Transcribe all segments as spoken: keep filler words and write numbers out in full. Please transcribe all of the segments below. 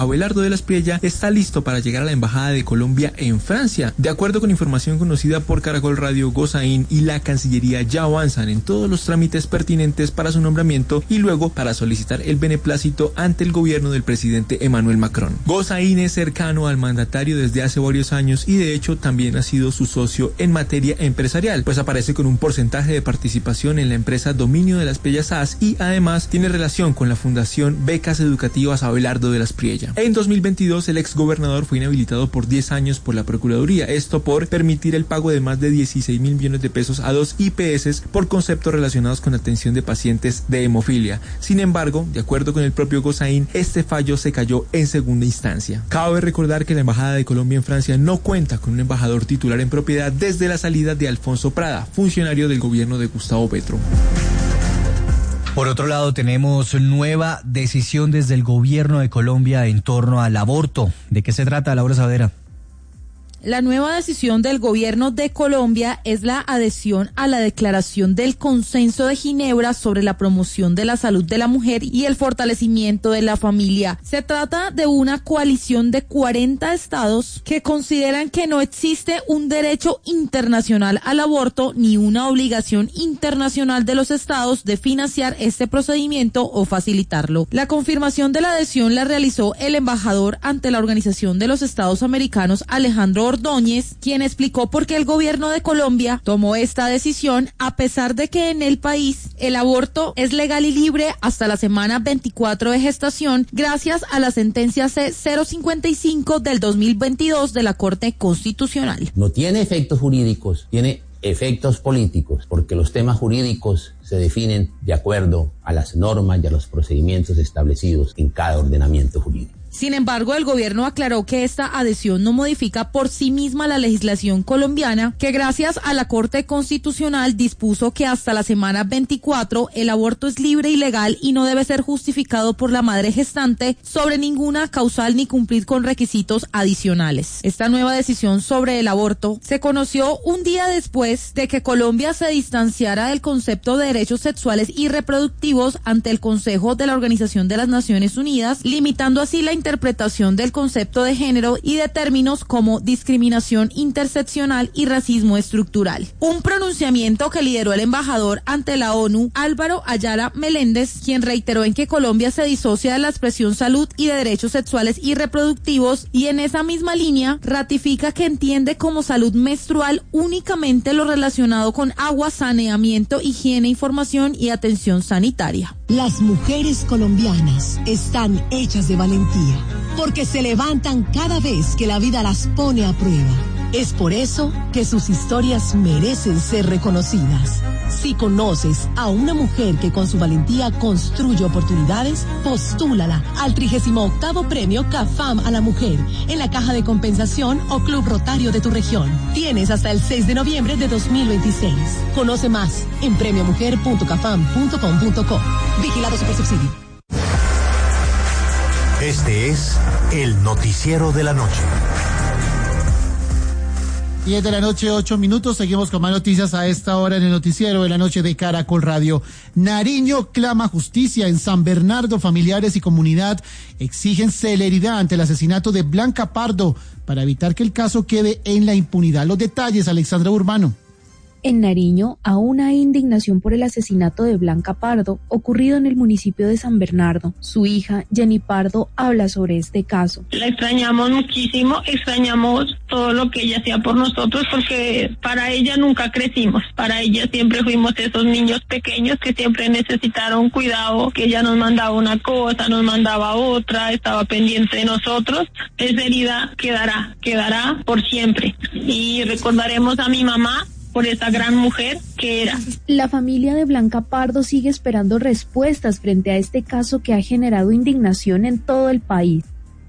Abelardo de la Espriella está listo para llegar a la Embajada de Colombia en Francia. De acuerdo con información conocida por Caracol Radio, Gossaín y la Cancillería ya avanzan en todos los trámites pertinentes para su nombramiento y luego para solicitar el beneplácito ante el gobierno del presidente Emmanuel Macron. Gossaín es cercano al mandatario desde hace varios años y de hecho también ha sido su socio en materia empresarial, pues aparece con un porcentaje de participación en la empresa Dominio de la Espriella S A S y además tiene relación con la Fundación Becas Educativas Abelardo de la Espriella. En dos mil veintidós, el exgobernador fue inhabilitado por diez años por la Procuraduría, esto por permitir el pago de más de dieciséis mil millones de pesos a dos I P S por conceptos relacionados con atención de pacientes de hemofilia. Sin embargo, de acuerdo con el propio Gossaín, este fallo se cayó en segunda instancia. Cabe recordar que la Embajada de Colombia en Francia no cuenta con un embajador titular en propiedad desde la salida de Alfonso Prada, funcionario del gobierno de Gustavo Petro. Por otro lado, tenemos nueva decisión desde el gobierno de Colombia en torno al aborto. ¿De qué se trata, Laura Saavedra? La nueva decisión del gobierno de Colombia es la adhesión a la declaración del Consenso de Ginebra sobre la promoción de la salud de la mujer y el fortalecimiento de la familia. Se trata de una coalición de cuarenta estados que consideran que no existe un derecho internacional al aborto ni una obligación internacional de los estados de financiar este procedimiento o facilitarlo. La confirmación de la adhesión la realizó el embajador ante la Organización de los Estados Americanos, Alejandro Ordóñez, quien explicó por qué el gobierno de Colombia tomó esta decisión a pesar de que en el país el aborto es legal y libre hasta la semana veinticuatro de gestación gracias a la sentencia C cero cincuenta y cinco del dos mil veintidós de la Corte Constitucional. No tiene efectos jurídicos, tiene efectos políticos, porque los temas jurídicos se definen de acuerdo a las normas y a los procedimientos establecidos en cada ordenamiento jurídico. Sin embargo, el gobierno aclaró que esta adhesión no modifica por sí misma la legislación colombiana, que gracias a la Corte Constitucional dispuso que hasta la semana veinticuatro el aborto es libre y legal y no debe ser justificado por la madre gestante sobre ninguna causal ni cumplir con requisitos adicionales. Esta nueva decisión sobre el aborto se conoció un día después de que Colombia se distanciara del concepto de derechos sexuales y reproductivos ante el Consejo de la Organización de las Naciones Unidas, limitando así la interpretación del concepto de género y de términos como discriminación interseccional y racismo estructural. Un pronunciamiento que lideró el embajador ante la ONU, Álvaro Ayala Meléndez, quien reiteró en que Colombia se disocia de la expresión salud y de derechos sexuales y reproductivos y en esa misma línea ratifica que entiende como salud menstrual únicamente lo relacionado con agua, saneamiento, higiene, información y atención sanitaria. Las mujeres colombianas están hechas de valentía, porque se levantan cada vez que la vida las pone a prueba. Es por eso que sus historias merecen ser reconocidas. Si conoces a una mujer que con su valentía construye oportunidades, postúlala al trigésimo octavo Premio CAFAM a la Mujer en la Caja de Compensación o Club Rotario de tu región. Tienes hasta el seis de noviembre de dos mil veintiséis. Conoce más en premio mujer punto cafam punto com punto co. Vigilado Supersubsidio. Este es el noticiero de la noche. diez de la noche, ocho minutos. Seguimos con más noticias a esta hora en el noticiero de la noche de Caracol Radio. Nariño clama justicia en San Bernardo. Familiares y comunidad exigen celeridad ante el asesinato de Blanca Pardo para evitar que el caso quede en la impunidad. Los detalles, Alexandra Urbano. En Nariño, aún hay indignación por el asesinato de Blanca Pardo, ocurrido en el municipio de San Bernardo. Su hija, Jenny Pardo, habla sobre este caso. La extrañamos muchísimo, extrañamos todo lo que ella hacía por nosotros, porque para ella nunca crecimos. Para ella siempre fuimos esos niños pequeños que siempre necesitaron cuidado, que ella nos mandaba una cosa, nos mandaba otra, estaba pendiente de nosotros. Esa herida quedará, quedará por siempre. Y recordaremos a mi mamá por esa gran mujer que era. La familia de Blanca Pardo sigue esperando respuestas frente a este caso que ha generado indignación en todo el país.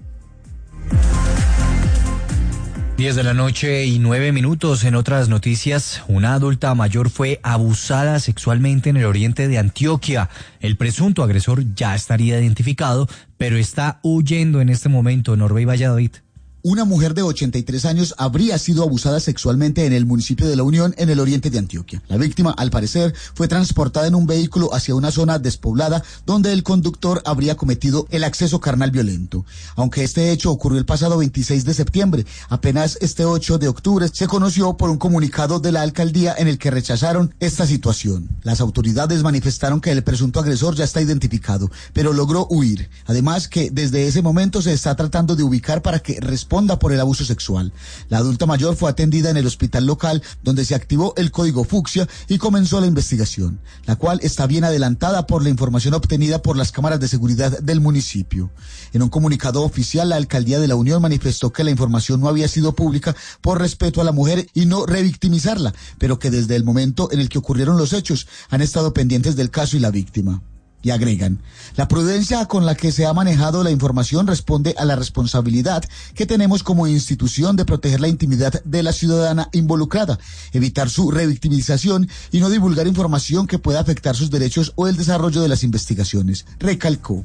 diez de la noche y nueve minutos. En otras noticias, una adulta mayor fue abusada sexualmente en el oriente de Antioquia. El presunto agresor ya estaría identificado, pero está huyendo en este momento. Norbey Valladolid. Una mujer de ochenta y tres años habría sido abusada sexualmente en el municipio de La Unión, en el oriente de Antioquia. La víctima, al parecer, fue transportada en un vehículo hacia una zona despoblada donde el conductor habría cometido el acceso carnal violento. Aunque este hecho ocurrió el pasado veintiséis de septiembre, apenas este ocho de octubre se conoció por un comunicado de la alcaldía en el que rechazaron esta situación. Las autoridades manifestaron que el presunto agresor ya está identificado, pero logró huir. Además, que desde ese momento se está tratando de ubicar para que responda por el abuso sexual. La adulta mayor fue atendida en el hospital local, donde se activó el código fucsia y comenzó la investigación, la cual está bien adelantada por la información obtenida por las cámaras de seguridad del municipio. En un comunicado oficial, la alcaldía de La Unión manifestó que la información no había sido pública por respeto a la mujer y no revictimizarla, pero que desde el momento en el que ocurrieron los hechos han estado pendientes del caso y la víctima. Y agregan, la prudencia con la que se ha manejado la información responde a la responsabilidad que tenemos como institución de proteger la intimidad de la ciudadana involucrada, evitar su revictimización y no divulgar información que pueda afectar sus derechos o el desarrollo de las investigaciones, recalcó.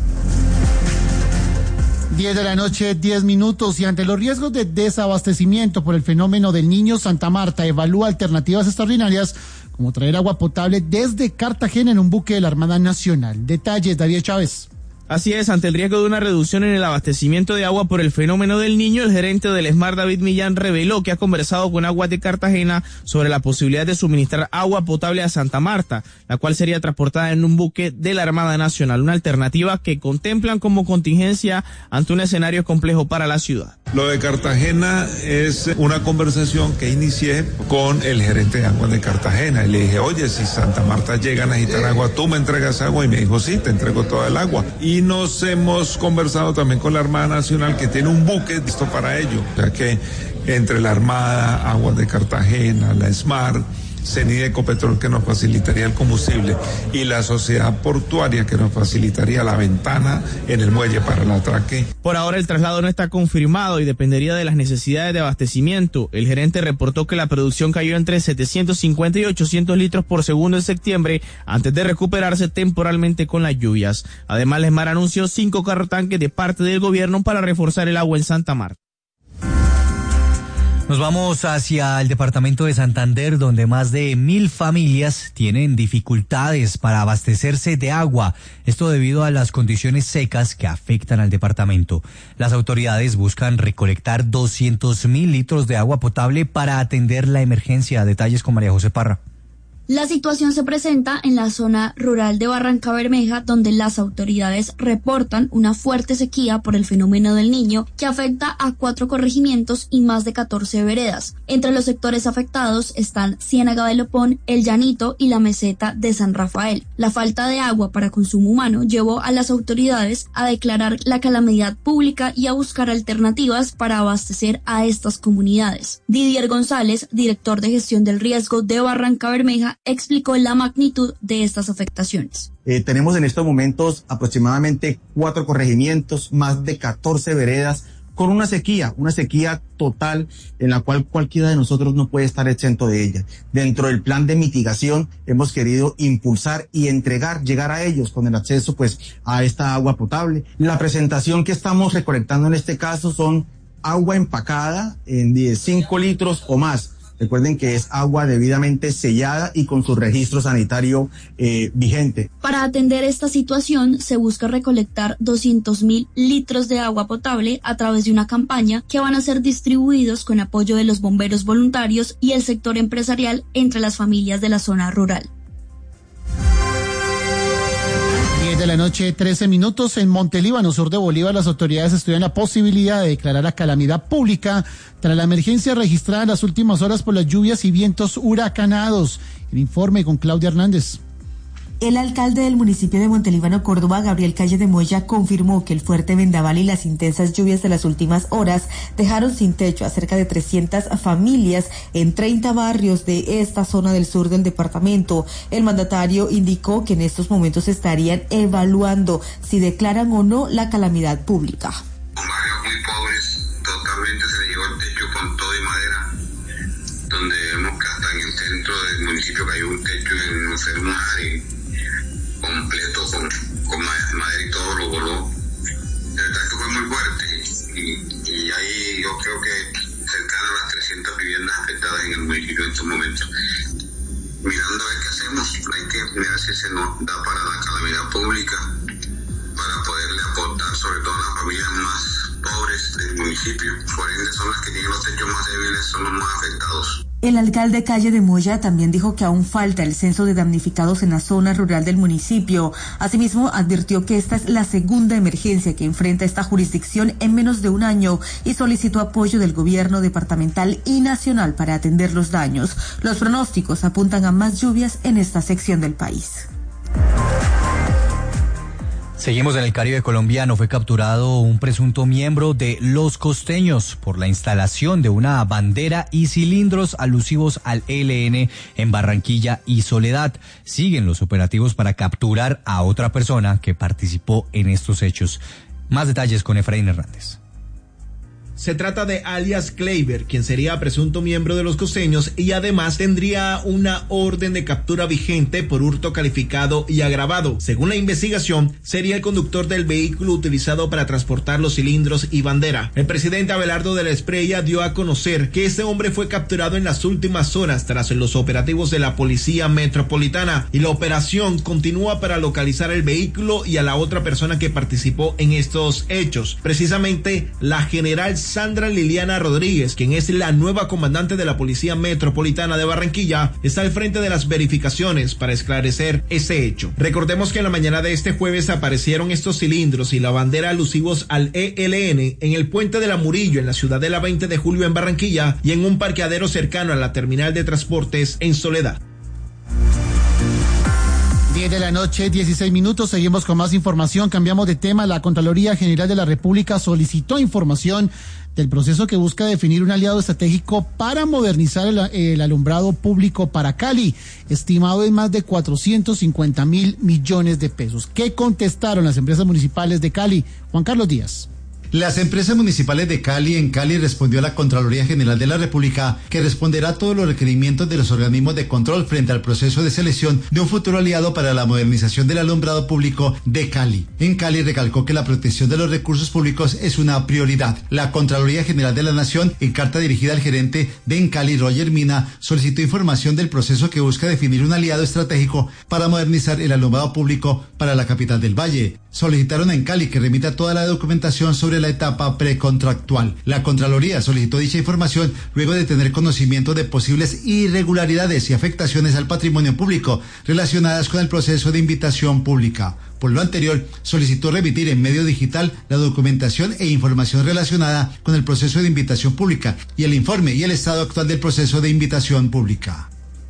diez de la noche, diez minutos, y ante los riesgos de desabastecimiento por el fenómeno del Niño, Santa Marta evalúa alternativas extraordinarias como traer agua potable desde Cartagena en un buque de la Armada Nacional. Detalles, David Chávez. Así es, ante el riesgo de una reducción en el abastecimiento de agua por el fenómeno del Niño, el gerente del ESMAR, David Millán, reveló que ha conversado con Aguas de Cartagena sobre la posibilidad de suministrar agua potable a Santa Marta, la cual sería transportada en un buque de la Armada Nacional, una alternativa que contemplan como contingencia ante un escenario complejo para la ciudad. Lo de Cartagena es una conversación que inicié con el gerente de Aguas de Cartagena y le dije, oye, si Santa Marta llega a necesitar agua, ¿tú me entregas agua? Y me dijo, sí, te entrego toda el agua. Y nos hemos conversado también con la Armada Nacional, que tiene un buque listo para ello. O sea que entre la Armada, Aguas de Cartagena, la ESMAR, CENIDE, Ecopetrol, que nos facilitaría el combustible, y la sociedad portuaria, que nos facilitaría la ventana en el muelle para el atraque. Por ahora el traslado no está confirmado y dependería de las necesidades de abastecimiento. El gerente reportó que la producción cayó entre setecientos cincuenta y ochocientos litros por segundo en septiembre, antes de recuperarse temporalmente con las lluvias. Además, la ESMAR anunció cinco carros tanques de parte del gobierno para reforzar el agua en Santa Marta. Nos vamos hacia el departamento de Santander, donde más de mil familias tienen dificultades para abastecerse de agua. Esto debido a las condiciones secas que afectan al departamento. Las autoridades buscan recolectar doscientos mil litros de agua potable para atender la emergencia. Detalles con María José Parra. La situación se presenta en la zona rural de Barranca Bermeja, donde las autoridades reportan una fuerte sequía por el fenómeno del Niño que afecta a cuatro corregimientos y más de catorce veredas. Entre los sectores afectados están Ciénaga de Lopón, El Llanito y la meseta de San Rafael. La falta de agua para consumo humano llevó a las autoridades a declarar la calamidad pública y a buscar alternativas para abastecer a estas comunidades. Didier González, director de gestión del riesgo de Barranca Bermeja, explicó la magnitud de estas afectaciones. Eh, tenemos en estos momentos aproximadamente cuatro corregimientos, más de catorce veredas, con una sequía, una sequía total en la cual cualquiera de nosotros no puede estar exento de ella. Dentro del plan de mitigación hemos querido impulsar y entregar, llegar a ellos con el acceso pues a esta agua potable. La presentación que estamos recolectando en este caso son agua empacada en cinco litros o más. Recuerden que es agua debidamente sellada y con su registro sanitario eh, vigente. Para atender esta situación, se busca recolectar doscientos mil litros de agua potable a través de una campaña que van a ser distribuidos con apoyo de los bomberos voluntarios y el sector empresarial entre las familias de la zona rural. De la noche, trece minutos, en Montelíbano, sur de Bolívar, las autoridades estudian la posibilidad de declarar la calamidad pública tras la emergencia registrada en las últimas horas por las lluvias y vientos huracanados. El informe con Claudia Hernández. El alcalde del municipio de Montelíbano, Córdoba, Gabriel Calle de Moya, confirmó que el fuerte vendaval y las intensas lluvias de las últimas horas dejaron sin techo a cerca de trescientas familias en treinta barrios de esta zona del sur del departamento. El mandatario indicó que en estos momentos estarían evaluando si declaran o no la calamidad pública. Barrios muy pobres, totalmente se le llevó el techo con todo y madera, donde vemos que hasta en el centro del municipio cayó un techo en un jardín completo con, con madera y todo lo voló. El tráfico fue muy fuerte y, y hay yo creo que cercana a las trescientas viviendas afectadas en el municipio en estos momentos. Mirando a ver qué hacemos, hay que mirar si se nos da para la calamidad pública, para poderle aportar sobre todo a las familias más pobres del municipio. Por ende son las que tienen los techos más débiles, son los más afectados. El alcalde Calle de Moya también dijo que aún falta el censo de damnificados en la zona rural del municipio. Asimismo, advirtió que esta es la segunda emergencia que enfrenta esta jurisdicción en menos de un año y solicitó apoyo del gobierno departamental y nacional para atender los daños. Los pronósticos apuntan a más lluvias en esta sección del país. Seguimos en el Caribe colombiano. Fue capturado un presunto miembro de Los Costeños por la instalación de una bandera y cilindros alusivos al E L N en Barranquilla y Soledad. Siguen los operativos para capturar a otra persona que participó en estos hechos. Más detalles con Efraín Hernández. Se trata de alias Kleiber, quien sería presunto miembro de Los Costeños y además tendría una orden de captura vigente por hurto calificado y agravado. Según la investigación, sería el conductor del vehículo utilizado para transportar los cilindros y bandera. El presidente Abelardo de la Espriella dio a conocer que este hombre fue capturado en las últimas horas tras los operativos de la Policía Metropolitana y la operación continúa para localizar el vehículo y a la otra persona que participó en estos hechos. Precisamente la general Sandra Liliana Rodríguez, quien es la nueva comandante de la Policía Metropolitana de Barranquilla, está al frente de las verificaciones para esclarecer ese hecho. Recordemos que en la mañana de este jueves aparecieron estos cilindros y la bandera alusivos al E L N en el puente de la Murillo en la Ciudadela veinte de julio en Barranquilla y en un parqueadero cercano a la terminal de transportes en Soledad. diez de la noche, dieciséis minutos, seguimos con más información, cambiamos de tema. La Contraloría General de la República solicitó información del proceso que busca definir un aliado estratégico para modernizar el, el alumbrado público para Cali, estimado en más de cuatrocientos cincuenta mil millones de pesos. ¿Qué contestaron las empresas municipales de Cali? Juan Carlos Díaz. Las empresas municipales de Cali en Cali respondió a la Contraloría General de la República que responderá a todos los requerimientos de los organismos de control frente al proceso de selección de un futuro aliado para la modernización del alumbrado público de Cali. En Cali recalcó que la protección de los recursos públicos es una prioridad. La Contraloría General de la Nación, en carta dirigida al gerente de En Cali, Roger Mina, solicitó información del proceso que busca definir un aliado estratégico para modernizar el alumbrado público para la capital del Valle. Solicitaron a En Cali que remita toda la documentación sobre la etapa precontractual. La Contraloría solicitó dicha información luego de tener conocimiento de posibles irregularidades y afectaciones al patrimonio público relacionadas con el proceso de invitación pública. Por lo anterior, solicitó remitir en medio digital la documentación e información relacionada con el proceso de invitación pública y el informe y el estado actual del proceso de invitación pública.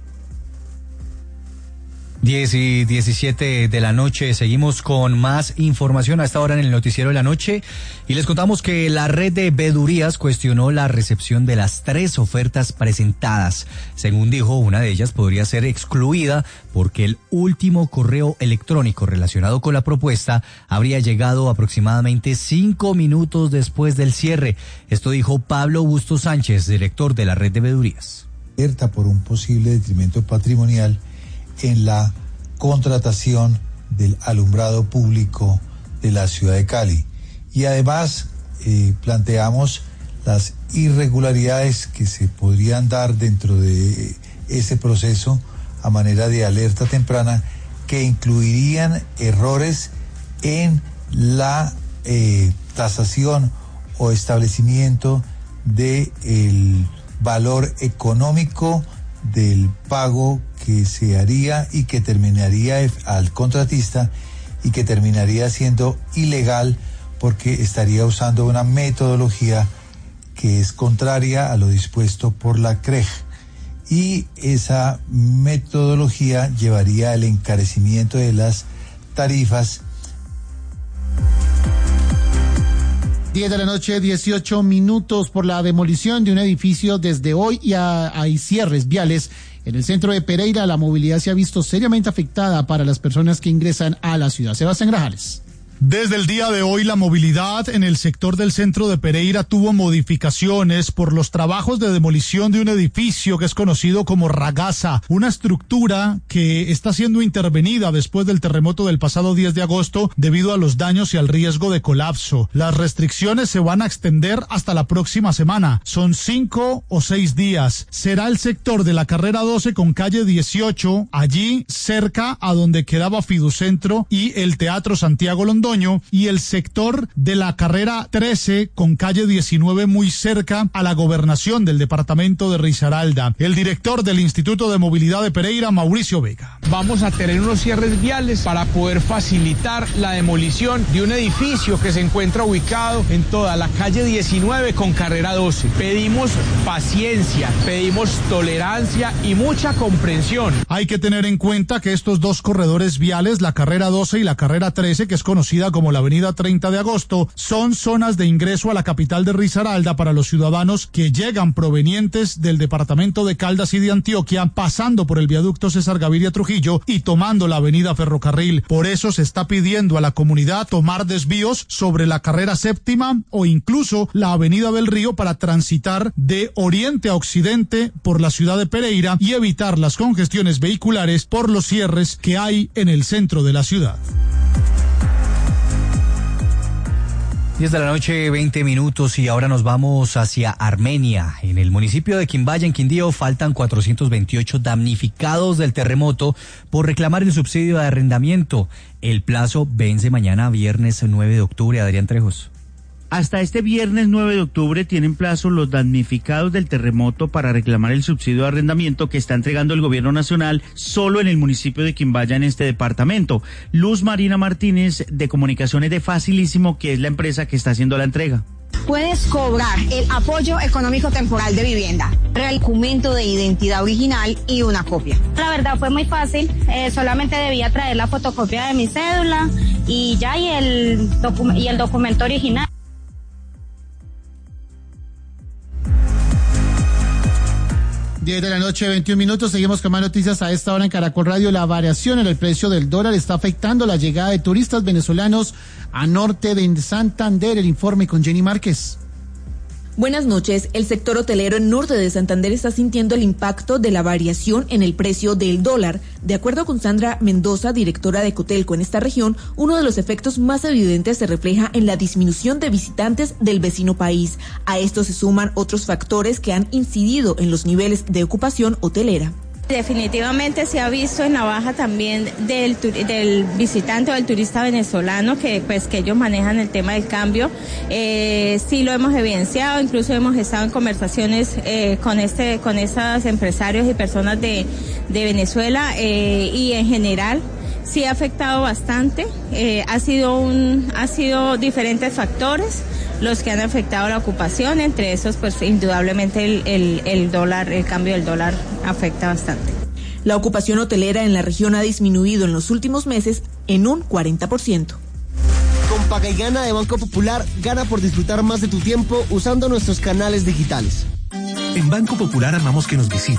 diez y diecisiete de la noche, seguimos con más información a esta hora en el Noticiero de la Noche y les contamos que la red de vedurías cuestionó la recepción de las tres ofertas presentadas. Según dijo, una de ellas podría ser excluida porque el último correo electrónico relacionado con la propuesta habría llegado aproximadamente cinco minutos después del cierre. Esto dijo Pablo Bustos Sánchez, director de la red de vedurías. Alerta por un posible detrimento patrimonial en la contratación del alumbrado público de la ciudad de Cali. Y además eh, planteamos las irregularidades que se podrían dar dentro de ese proceso a manera de alerta temprana que incluirían errores en la eh, tasación o establecimiento del valor económico del pago que se haría y que terminaría al contratista y que terminaría siendo ilegal porque estaría usando una metodología que es contraria a lo dispuesto por la C R E G y esa metodología llevaría al encarecimiento de las tarifas. diez de la noche, dieciocho minutos. Por la demolición de un edificio desde hoy y a, hay cierres viales en el centro de Pereira. La movilidad se ha visto seriamente afectada para las personas que ingresan a la ciudad. Sebastián Grajales. Desde el día de hoy, la movilidad en el sector del centro de Pereira tuvo modificaciones por los trabajos de demolición de un edificio que es conocido como Ragasa, una estructura que está siendo intervenida después del terremoto del pasado diez de agosto debido a los daños y al riesgo de colapso. Las restricciones se van a extender hasta la próxima semana. Son cinco o seis días. Será el sector de la carrera doce con calle dieciocho, allí cerca a donde quedaba Fiducentro y el Teatro Santiago Londoño, y el sector de la carrera trece con calle diecinueve muy cerca a la gobernación del departamento de Risaralda. El director del Instituto de Movilidad de Pereira, Mauricio Vega. Vamos a tener unos cierres viales para poder facilitar la demolición de un edificio que se encuentra ubicado en toda la calle diecinueve con carrera doce. Pedimos paciencia, pedimos tolerancia y mucha comprensión. Hay que tener en cuenta que estos dos corredores viales, la carrera doce y la carrera trece, que es conocida como la avenida treinta de agosto, son zonas de ingreso a la capital de Risaralda para los ciudadanos que llegan provenientes del departamento de Caldas y de Antioquia, pasando por el viaducto César Gaviria Trujillo y tomando la avenida Ferrocarril. Por eso se está pidiendo a la comunidad tomar desvíos sobre la carrera séptima o incluso la avenida del Río para transitar de oriente a occidente por la ciudad de Pereira y evitar las congestiones vehiculares por los cierres que hay en el centro de la ciudad. diez de la noche, veinte minutos, y ahora nos vamos hacia Armenia. En el municipio de Quimbaya, en Quindío, faltan cuatrocientos veintiocho damnificados del terremoto por reclamar el subsidio de arrendamiento. El plazo vence mañana, viernes nueve de octubre. Adrián Trejos. Hasta este viernes nueve de octubre tienen plazo los damnificados del terremoto para reclamar el subsidio de arrendamiento que está entregando el gobierno nacional solo en el municipio de Quimbaya, en este departamento. Luz Marina Martínez, de Comunicaciones de Facilísimo, que es la empresa que está haciendo la entrega. Puedes cobrar el apoyo económico temporal de vivienda, el documento de identidad original y una copia. La verdad fue muy fácil, eh, solamente debía traer la fotocopia de mi cédula y ya y el, docu- y el documento original. diez de la noche, veintiún minutos. Seguimos con más noticias a esta hora en Caracol Radio. La variación en el precio del dólar está afectando la llegada de turistas venezolanos a norte de Santander. El informe con Jenny Márquez. Buenas noches. El sector hotelero en norte de Santander está sintiendo el impacto de la variación en el precio del dólar. De acuerdo con Sandra Mendoza, directora de Cotelco en esta región, uno de los efectos más evidentes se refleja en la disminución de visitantes del vecino país. A esto se suman otros factores que han incidido en los niveles de ocupación hotelera. Definitivamente se ha visto en la baja también del, del visitante o del turista venezolano, que pues que ellos manejan el tema del cambio. Eh, sí lo hemos evidenciado, incluso hemos estado en conversaciones eh, con este con estos empresarios y personas de, de Venezuela eh, y en general sí ha afectado bastante. Eh, ha sido un ha sido diferentes factores los que han afectado la ocupación, entre esos pues indudablemente el, el, el dólar, el cambio del dólar afecta bastante. La ocupación hotelera en la región ha disminuido en los últimos meses en un cuarenta por ciento. Con Paga y Gana de Banco Popular, gana por disfrutar más de tu tiempo usando nuestros canales digitales. En Banco Popular amamos que nos visiten.